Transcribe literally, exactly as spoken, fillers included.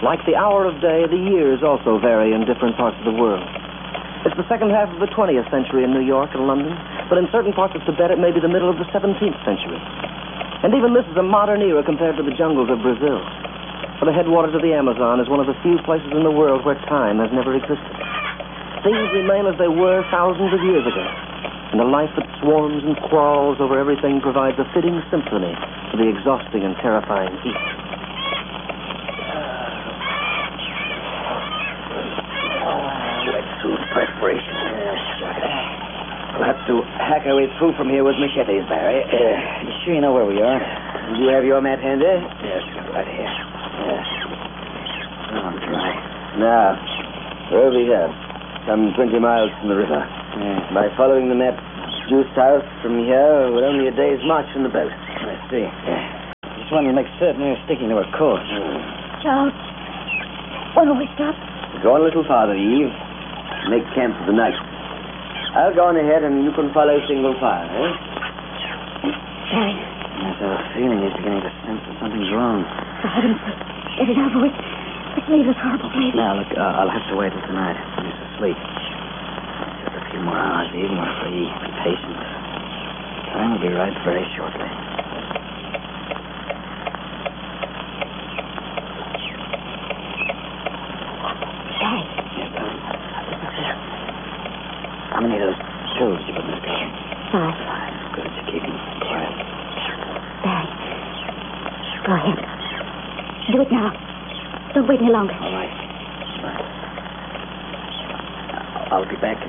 Like the hour of day, the years also vary in different parts of the world. It's the second half of the twentieth century in New York and London, but in certain parts of Tibet it may be the middle of the seventeenth century. And even this is a modern era compared to the jungles of Brazil. For the headwaters of the Amazon is one of the few places in the world where time has never existed. Things remain as they were thousands of years ago, and the life that swarms and crawls over everything provides a fitting symphony to the exhausting and terrifying heat. Perspiration. We'll have to hack our way through from here with machetes, Barry. Uh, you sure you know where we are? Do you have your map handy? Yes, right here. Yes. Oh, I'm dry. Now, where we have? Some twenty miles from the river. Yeah. By following the map due south from here, we're only a day's march from the boat. I see. Yeah. Just wanted to make certain we're sticking to our course. Mm. Charles, when will we stop? Go on a little farther, Eve. Make camp for the night. I'll go on ahead and you can follow single file, eh? Barry. Yes, I have a feeling he's beginning to sense that something's wrong. For heaven's sake, get it over with. Let's leave this horrible place. Now, look, uh, I'll have to wait till tonight when he's asleep. Just a few more hours, even we're free. Be patient. Time will be right very shortly. Barry. Yes, darling. How many of those pills did you put in this gun? Five. Five. Good. You're keeping quiet. Barry. Go ahead. Do it now. Don't wait any longer. All right. All right. I'll be back